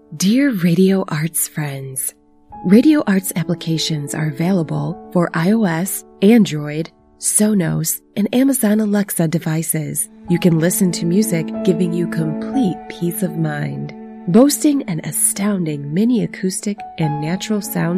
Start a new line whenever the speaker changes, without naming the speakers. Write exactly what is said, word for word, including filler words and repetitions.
Dear Radio Arts friends, Radio Arts applications are available for iOS, Android, Sonos, and Amazon Alexa devices. You can listen to music giving you complete peace of mind. Boasting an astounding mini acoustic and natural sound